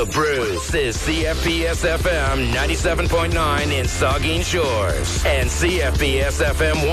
The Bruce is CFPS FM 97.9 in Saugeen Shores and CFPS FM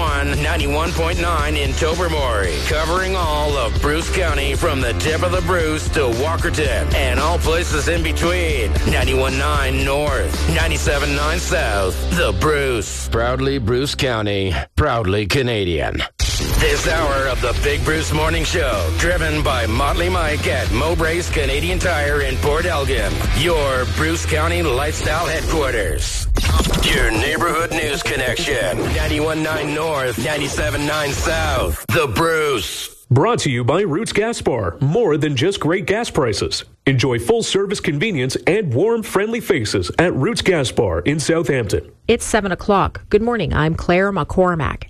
91.9 in Tobermory, covering all of Bruce County from the tip of the Bruce to Walkerton and all places in between. 91.9 North, 97.9 South. The Bruce. Proudly Bruce County, proudly Canadian. This hour of the Big Bruce Morning Show, driven by Motley Mike at Mowbray's Canadian Tire in Port Elgin, your Bruce County lifestyle headquarters. Your neighborhood news connection, 91.9 North, 97.9 South. The Bruce. Brought to you by Roots Gas Bar. More than just great gas prices. Enjoy full service convenience and warm, friendly faces at Roots Gas Bar in Southampton. It's 7 o'clock. Good morning. I'm Claire McCormack.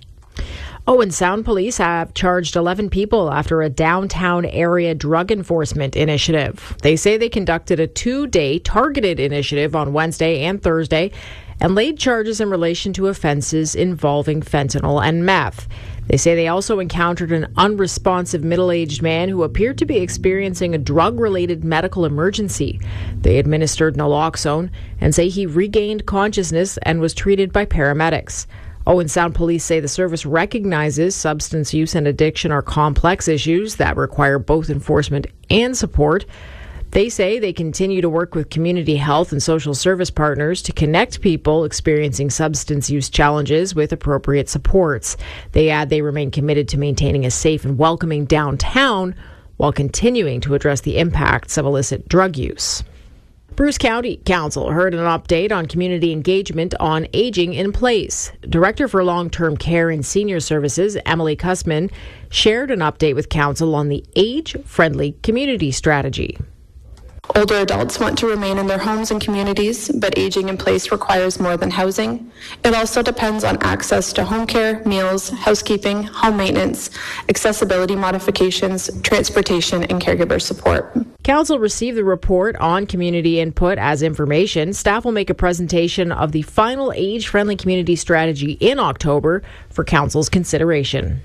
Owen Sound Police have charged 11 people after a downtown area drug enforcement initiative. They say they conducted a 2-day targeted initiative on Wednesday and Thursday and laid charges in relation to offenses involving fentanyl and meth. They say they also encountered an unresponsive middle-aged man who appeared to be experiencing a drug-related medical emergency. They administered naloxone and say he regained consciousness and was treated by paramedics. Owen Sound Police say the service recognizes substance use and addiction are complex issues that require both enforcement and support. They say they continue to work with community health and social service partners to connect people experiencing substance use challenges with appropriate supports. They add they remain committed to maintaining a safe and welcoming downtown while continuing to address the impacts of illicit drug use. Bruce County Council heard an update on community engagement on aging in place. Director for Long-Term Care and Senior Services, Emily Cussman, shared an update with Council on the age-friendly community strategy. Older adults want to remain in their homes and communities, but aging in place requires more than housing. It also depends on access to home care, meals, housekeeping, home maintenance, accessibility modifications, transportation, and caregiver support. Council received the report on community input as information. Staff will make a presentation of the final age-friendly community strategy in October for Council's consideration.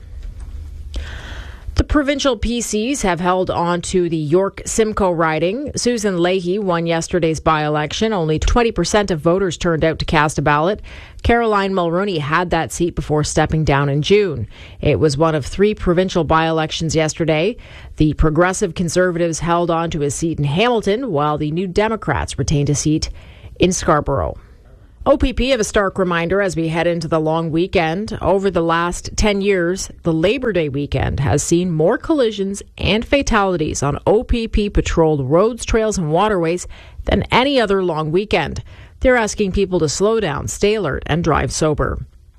The provincial PCs have held on to the York Simcoe riding. Susan Leahy won yesterday's by-election. Only 20% of voters turned out to cast a ballot. Caroline Mulroney had that seat before stepping down in June. It was one of 3 provincial by-elections yesterday. The Progressive Conservatives held on to a seat in Hamilton, while the New Democrats retained a seat in Scarborough. OPP have a stark reminder as we head into the long weekend. Over the last 10 years, the Labor Day weekend has seen more collisions and fatalities on OPP-patrolled roads, trails, and waterways than any other long weekend. They're asking people to slow down, stay alert, and drive sober.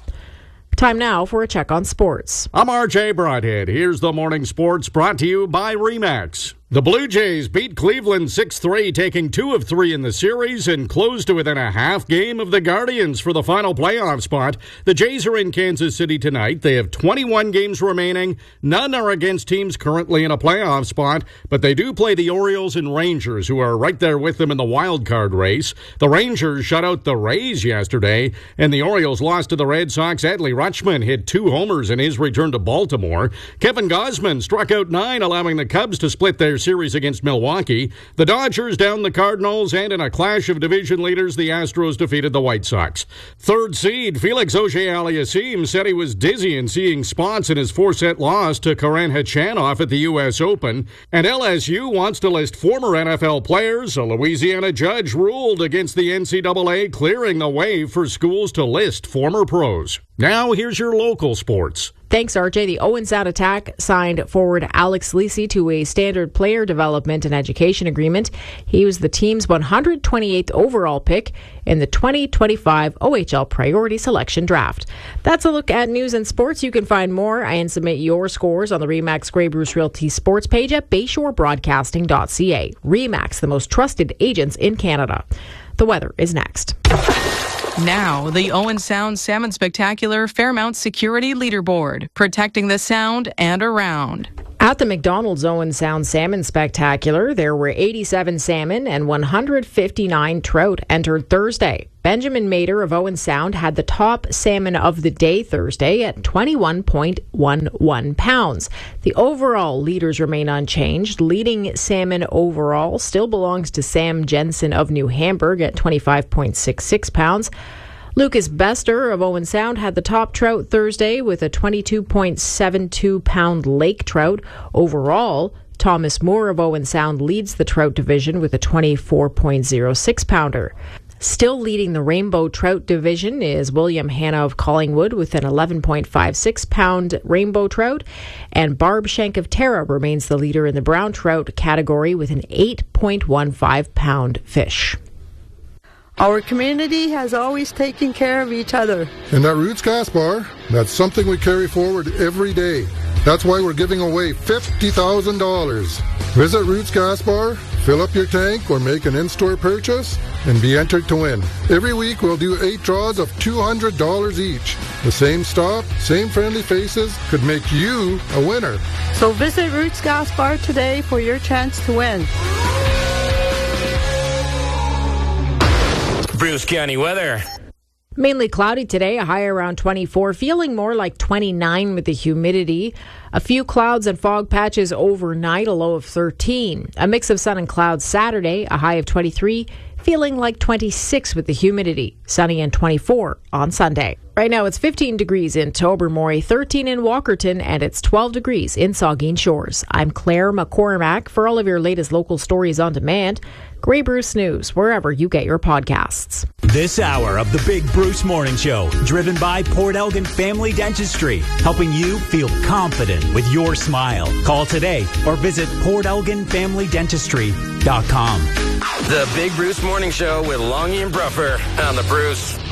Time now for a check on sports. I'm RJ Broadhead. Here's the morning sports brought to you by RE/MAX. The Blue Jays beat Cleveland 6-3, taking 2 of 3 in the series and closed to within a half game of the Guardians for the final playoff spot. The Jays are in Kansas City tonight. They have 21 games remaining. None are against teams currently in a playoff spot, but they do play the Orioles and Rangers, who are right there with them in the wild card race. The Rangers shut out the Rays yesterday, and the Orioles lost to the Red Sox. Adley Rutschman hit 2 homers in his return to Baltimore. Kevin Gausman struck out 9, allowing the Cubs to split their series against Milwaukee. The Dodgers down the Cardinals, and in a clash of division leaders, the Astros defeated the White Sox. Third seed Felix Auger-Aliassime said he was dizzy in seeing spots in his 4-set loss to Karen Khachanov at the U.S. Open. And LSU wants to list former NFL players. A Louisiana judge ruled against the NCAA, clearing the way for schools to list former pros. Now, here's your local sports. Thanks, RJ. The Owen Sound Attack signed forward Alex Lisi to a standard player development and education agreement. He was the team's 128th overall pick in the 2025 OHL Priority Selection Draft. That's a look at news and sports. You can find more and submit your scores on the RE/MAX Grey Bruce Realty sports page at bayshorebroadcasting.ca. RE/MAX, the most trusted agents in Canada. The weather is next. Now, the Owen Sound Salmon Spectacular Fairmount Security Leaderboard, protecting the Sound and around. At the McDonald's Owen Sound Salmon Spectacular, there were 87 salmon and 159 trout entered Thursday. Benjamin Mader of Owen Sound had the top salmon of the day Thursday at 21.11 pounds. The overall leaders remain unchanged. Leading salmon overall still belongs to Sam Jensen of New Hamburg at 25.66 pounds. Lucas Bester of Owen Sound had the top trout Thursday with a 22.72 pound lake trout. Overall, Thomas Moore of Owen Sound leads the trout division with a 24.06 pounder. Still leading the rainbow trout division is William Hanna of Collingwood with an 11.56 pound rainbow trout, and Barb Schenk of Tara remains the leader in the brown trout category with an 8.15 pound fish. Our community has always taken care of each other. And at Roots Gas Bar, that's something we carry forward every day. That's why we're giving away $50,000. Visit Roots Gas Bar, fill up your tank, or make an in-store purchase, and be entered to win. Every week we'll do 8 draws of $200 each. The same stop, same friendly faces could make you a winner. So visit Roots Gas Bar today for your chance to win. Bruce County weather. Mainly cloudy today, a high around 24, feeling more like 29 with the humidity. A few clouds and fog patches overnight, a low of 13. A mix of sun and clouds Saturday, a high of 23, feeling like 26 with the humidity. Sunny and 24 on Sunday. Right now it's 15 degrees in Tobermory, 13 in Walkerton, and it's 12 degrees in Saugeen Shores. I'm Claire McCormack. For all of your latest local stories on demand, Grey Bruce News, wherever you get your podcasts. This hour of the Big Bruce Morning Show, driven by Port Elgin Family Dentistry, helping you feel confident with your smile. Call today or visit PortElginFamilyDentistry.com. The Big Bruce Morning Show with Longy and Bruffer on the Bruce.